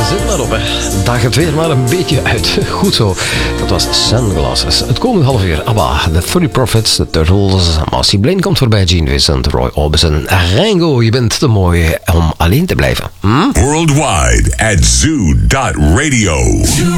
Zet maar op, hè. Daag het weer maar een beetje uit. Goed zo. Dat was Sunglasses. Het komende half uur. ABBA, The Three Prophets, The Turtles. Marcy Blaine komt voorbij. Gene Vincent, Roy Orbison. Ringo, je bent te mooi om alleen te blijven. Worldwide at zoo.radio.